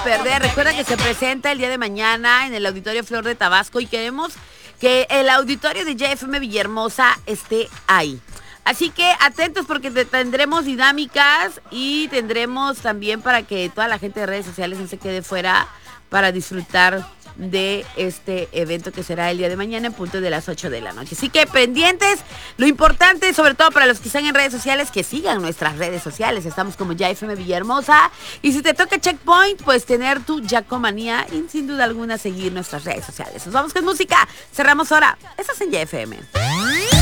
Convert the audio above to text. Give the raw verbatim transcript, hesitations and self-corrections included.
perder. Recuerda que se presenta el día de mañana en el Auditorio Flor de Tabasco y queremos que el auditorio de Ya F M Villahermosa esté ahí. Así que atentos porque te tendremos dinámicas y tendremos también para que toda la gente de redes sociales no se quede fuera para disfrutar de este evento que será el día de mañana en punto de las ocho de la noche. Así que pendientes, lo importante, sobre todo para los que están en redes sociales, que sigan nuestras redes sociales. Estamos como Ya F M Villahermosa. Y si te toca Checkpoint, pues tener tu Yacomanía y sin duda alguna seguir nuestras redes sociales. Nos vamos con música. Cerramos ahora. Estás en Ya F M.